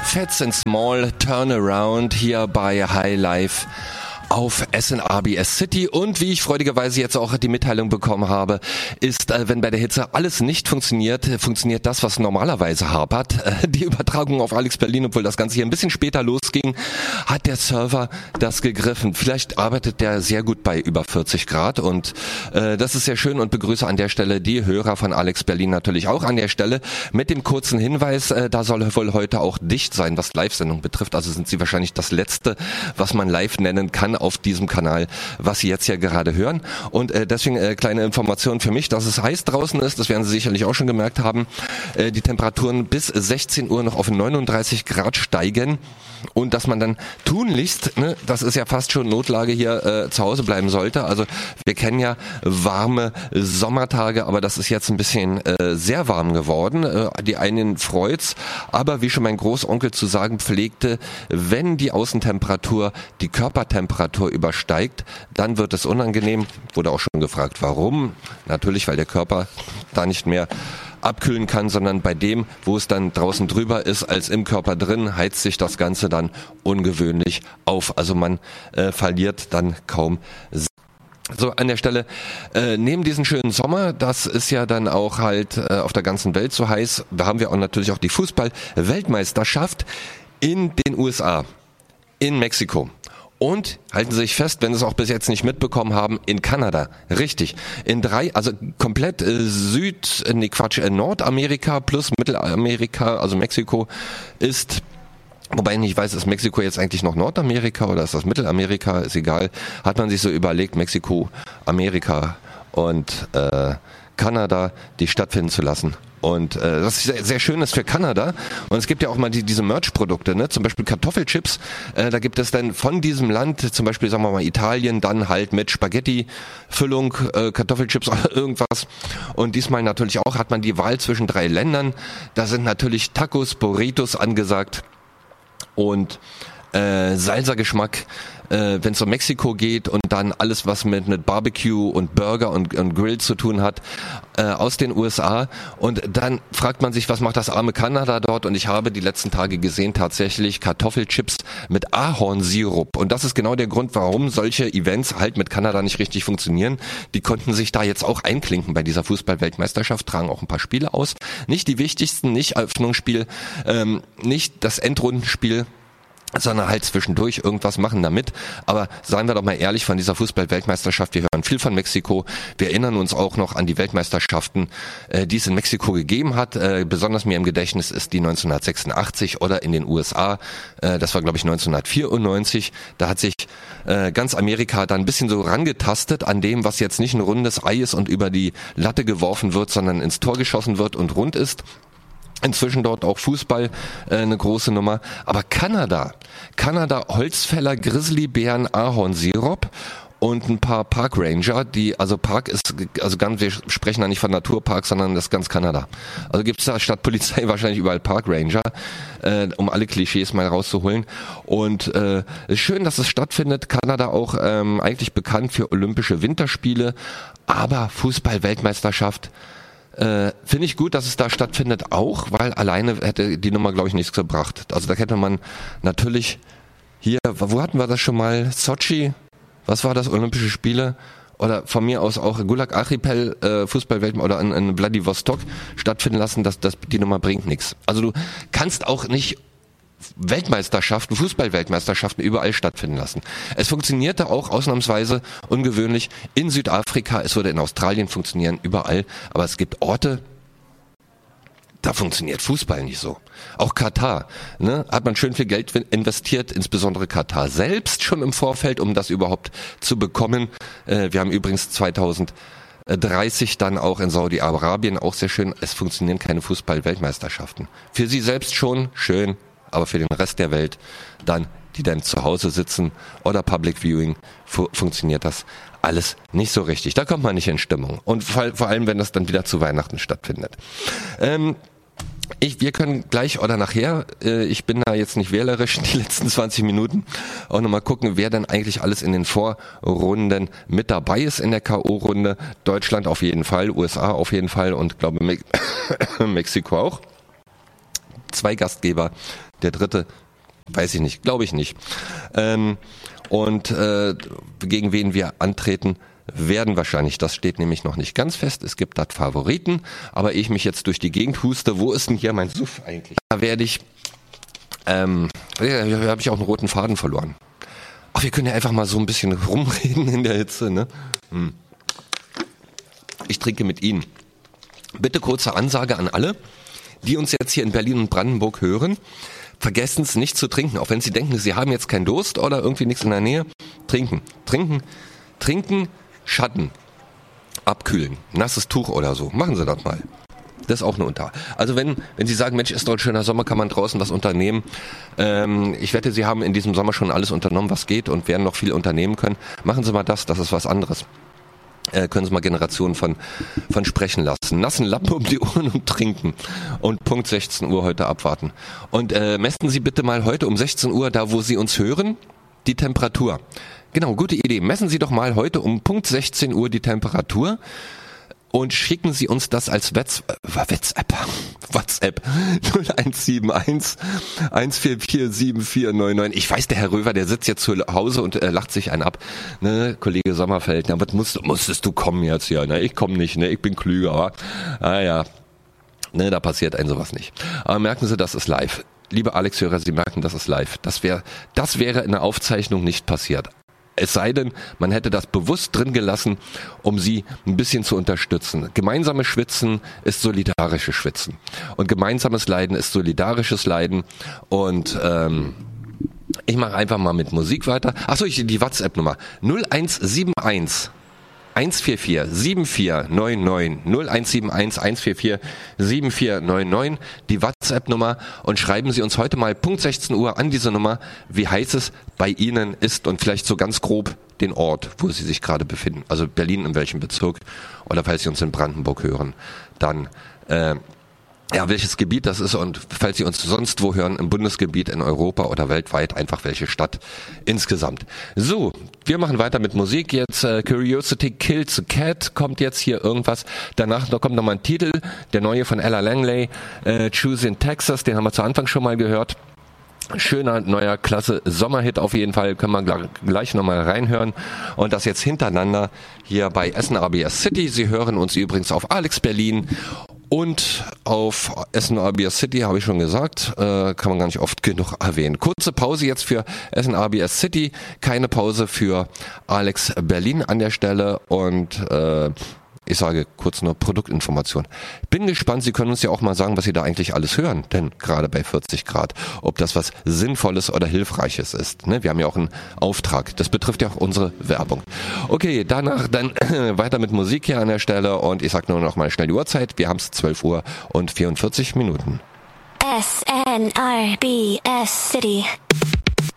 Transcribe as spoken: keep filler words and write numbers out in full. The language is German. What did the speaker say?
Fats and Small Turnaround hier bei High Life auf S N A B S City. Und wie ich freudigerweise jetzt auch die Mitteilung bekommen habe, ist, äh, wenn bei der Hitze alles nicht funktioniert, funktioniert das, was normalerweise hapert. Äh, die Übertragung auf Alex Berlin, obwohl das Ganze hier ein bisschen später losging, hat der Server das gegriffen. Vielleicht arbeitet der sehr gut bei über vierzig Grad und äh, das ist sehr schön und begrüße an der Stelle die Hörer von Alex Berlin natürlich auch an der Stelle mit dem kurzen Hinweis, äh, da soll wohl heute auch dicht sein, was Live-Sendung betrifft. Also sind sie wahrscheinlich das Letzte, was man live nennen kann auf diesem Kanal, was Sie jetzt ja gerade hören. Und äh, deswegen äh, kleine Information für mich, dass es heiß draußen ist, das werden Sie sicherlich auch schon gemerkt haben. Äh, die Temperaturen bis sechzehn Uhr noch auf neununddreißig Grad steigen und dass man dann tunlichst, ne, das ist ja fast schon Notlage hier, äh, zu Hause bleiben sollte. Also wir kennen ja warme Sommertage, aber das ist jetzt ein bisschen äh, sehr warm geworden. Äh, die einen freut's, aber wie schon mein Großonkel zu sagen pflegte, wenn die Außentemperatur die Körpertemperatur übersteigt, dann wird es unangenehm. Wurde auch schon gefragt, warum? Natürlich, weil der Körper da nicht mehr abkühlen kann, sondern bei dem, wo es dann draußen drüber ist als im Körper drin, heizt sich das Ganze dann ungewöhnlich auf. Also man äh, verliert dann kaum. So, an der Stelle, äh, neben diesen schönen Sommer, das ist ja dann auch halt äh, auf der ganzen Welt so heiß, da haben wir auch natürlich auch die Fußball-Weltmeisterschaft in den U S A, in Mexiko. Und halten Sie sich fest, wenn Sie es auch bis jetzt nicht mitbekommen haben, in Kanada. Richtig. In drei, also komplett äh, Süd, äh, nee Quatsch, äh, Nordamerika plus Mittelamerika, also Mexiko ist, wobei ich nicht weiß, ist Mexiko jetzt eigentlich noch Nordamerika oder ist das Mittelamerika, ist egal. Hat man sich so überlegt, Mexiko, Amerika und äh, Kanada, die stattfinden zu lassen. Und äh, das ist sehr, sehr schön ist für Kanada. Und es gibt ja auch mal die, diese Merch-Produkte, ne? Zum Beispiel Kartoffelchips. Äh, da gibt es dann von diesem Land, zum Beispiel sagen wir mal Italien, dann halt mit Spaghetti-Füllung, äh, Kartoffelchips oder irgendwas. Und diesmal natürlich auch hat man die Wahl zwischen drei Ländern. Da sind natürlich Tacos, Burritos angesagt und äh, Salsa-Geschmack, äh, wenn es um Mexiko geht und dann alles, was mit, mit Barbecue und Burger und, und Grill zu tun hat, äh, aus den U S A. Und dann fragt man sich, was macht das arme Kanada dort? Und ich habe die letzten Tage gesehen, tatsächlich Kartoffelchips mit Ahornsirup. Und das ist genau der Grund, warum solche Events halt mit Kanada nicht richtig funktionieren. Die konnten sich da jetzt auch einklinken bei dieser Fußball-Weltmeisterschaft, tragen auch ein paar Spiele aus. Nicht die wichtigsten, nicht Eröffnungsspiel, ähm, nicht das Endrundenspiel, sondern halt zwischendurch irgendwas machen damit. Aber seien wir doch mal ehrlich, von dieser Fußball-Weltmeisterschaft, wir hören viel von Mexiko. Wir erinnern uns auch noch an die Weltmeisterschaften, äh, die es in Mexiko gegeben hat. Äh, besonders mir im Gedächtnis ist die neunzehnhundertsechsundachtzig oder in den U S A. Äh, das war, glaube ich, neunzehnhundertvierundneunzig. Da hat sich äh, ganz Amerika da ein bisschen so rangetastet an dem, was jetzt nicht ein rundes Ei ist und über die Latte geworfen wird, sondern ins Tor geschossen wird und rund ist. Inzwischen dort auch Fußball äh, eine große Nummer. Aber Kanada, Kanada Holzfäller, Grizzlybären, Ahornsirup und ein paar Park Ranger, die, also Park ist, also ganz, wir sprechen da nicht von Naturpark, sondern das ist ganz Kanada. Also gibt es da statt Polizei wahrscheinlich überall Park Ranger, äh, um alle Klischees mal rauszuholen. Und äh, ist schön, dass es stattfindet. Kanada auch ähm, eigentlich bekannt für Olympische Winterspiele, aber Fußball-Weltmeisterschaft. Äh, finde ich gut, dass es da stattfindet auch, weil alleine hätte die Nummer, glaube ich, nichts gebracht. Also da hätte man natürlich hier, wo hatten wir das schon mal? Sochi, was war das? Olympische Spiele? Oder von mir aus auch Gulag Archipel, äh, Fußballwelt oder in, in Vladivostok stattfinden lassen, dass das, die Nummer bringt nichts. Also du kannst auch nicht Weltmeisterschaften, Fußball-Weltmeisterschaften überall stattfinden lassen. Es funktionierte auch ausnahmsweise ungewöhnlich in Südafrika, es würde in Australien funktionieren, überall, aber es gibt Orte, da funktioniert Fußball nicht so. Auch Katar, ne, hat man schön viel Geld investiert, insbesondere Katar selbst schon im Vorfeld, um das überhaupt zu bekommen. Äh, wir haben übrigens zweitausenddreißig dann auch in Saudi-Arabien, auch sehr schön, es funktionieren keine Fußball-Weltmeisterschaften. Für sie selbst schon schön, aber für den Rest der Welt dann, die dann zu Hause sitzen oder Public Viewing, fu- funktioniert das alles nicht so richtig. Da kommt man nicht in Stimmung. Und vor, vor allem, wenn das dann wieder zu Weihnachten stattfindet. Ähm, ich, wir können gleich oder nachher, äh, ich bin da jetzt nicht wählerisch, die letzten zwanzig Minuten, auch nochmal gucken, wer denn eigentlich alles in den Vorrunden mit dabei ist in der K O-Runde. Deutschland auf jeden Fall, U S A auf jeden Fall und glaube Me- Mexiko auch. zwei Gastgeber. Der dritte, weiß ich nicht, glaube ich nicht. Ähm, und äh, gegen wen wir antreten werden wahrscheinlich, das steht nämlich noch nicht ganz fest, es gibt da Favoriten, aber ich mich jetzt durch die Gegend huste, wo ist denn hier mein Suff eigentlich? Da werde ich, ähm, da habe ich auch einen roten Faden verloren. Ach, wir können ja einfach mal so ein bisschen rumreden in der Hitze, ne? Hm. Ich trinke mit Ihnen. Bitte kurze Ansage an alle, die uns jetzt hier in Berlin und Brandenburg hören. Vergessen Sie nicht zu trinken, auch wenn Sie denken, Sie haben jetzt keinen Durst oder irgendwie nichts in der Nähe. Trinken, trinken, trinken, Schatten, abkühlen, nasses Tuch oder so. Machen Sie das mal. Das ist auch eine Unter. Also wenn wenn Sie sagen, Mensch, ist doch ein schöner Sommer, kann man draußen was unternehmen. Ähm, ich wette, Sie haben in diesem Sommer schon alles unternommen, was geht und werden noch viel unternehmen können. Machen Sie mal das, das ist was anderes. Äh, können Sie mal Generationen von von sprechen lassen. Nassen Lappen um die Ohren und trinken. Und Punkt sechzehn Uhr heute abwarten. Und äh, messen Sie bitte mal heute um sechzehn Uhr, da wo Sie uns hören, die Temperatur. Genau, gute Idee. Messen Sie doch mal heute um Punkt sechzehn Uhr die Temperatur und schicken Sie uns das als WhatsApp, WhatsApp, WhatsApp null eins sieben eins, eins vier vier sieben vier neun neun. Ich weiß, der Herr Röver, der sitzt jetzt zu Hause und äh, lacht sich einen ab. Ne, Kollege Sommerfeld, na, was musst, musstest du kommen jetzt hier? Ne, ich komme nicht, ne, ich bin klüger. Aber, ah ja, ne, da passiert einem sowas nicht. Aber merken Sie, das ist live. Liebe Alex-Hörer, Sie merken, das ist live. Das wäre, das wäre in der Aufzeichnung nicht passiert. Es sei denn, man hätte das bewusst drin gelassen, um Sie ein bisschen zu unterstützen. Gemeinsames Schwitzen ist solidarisches Schwitzen. Und gemeinsames Leiden ist solidarisches Leiden. Und ähm, ich mache einfach mal mit Musik weiter. Achso, ich die WhatsApp-Nummer. null eins sieben eins eins vier vier sieben vier neun neun null eins sieben eins eins vier vier sieben vier neun neun die WhatsApp-Nummer und schreiben Sie uns heute mal Punkt sechzehn Uhr an diese Nummer, wie heiß es bei Ihnen ist und vielleicht so ganz grob den Ort, wo Sie sich gerade befinden. Also Berlin in welchem Bezirk oder falls Sie uns in Brandenburg hören, dann äh, ja, welches Gebiet das ist und falls Sie uns sonst wo hören, im Bundesgebiet, in Europa oder weltweit, einfach welche Stadt insgesamt. So, wir machen weiter mit Musik jetzt. Äh, Curiosity Kills the Cat kommt jetzt hier irgendwas. Danach noch kommt nochmal ein Titel, der neue von Ella Langley, äh, Choose in Texas, den haben wir zu Anfang schon mal gehört. Schöner, neuer, klasse Sommerhit auf jeden Fall, können wir gleich nochmal reinhören. Und das jetzt hintereinander hier bei Essen A B S City. Sie hören uns übrigens auf Alex Berlin und auf Essen A B S City, habe ich schon gesagt, äh, kann man gar nicht oft genug erwähnen. Kurze Pause jetzt für Essen A B S City, keine Pause für Alex Berlin an der Stelle und äh, ich sage kurz nur Produktinformation. Bin gespannt, Sie können uns ja auch mal sagen, was Sie da eigentlich alles hören, denn gerade bei vierzig Grad, ob das was Sinnvolles oder Hilfreiches ist. Ne? Wir haben ja auch einen Auftrag, das betrifft ja auch unsere Werbung. Okay, danach dann weiter mit Musik hier an der Stelle und ich sage nur noch mal schnell die Uhrzeit, wir haben es zwölf Uhr und vierundvierzig Minuten. S N R B S City.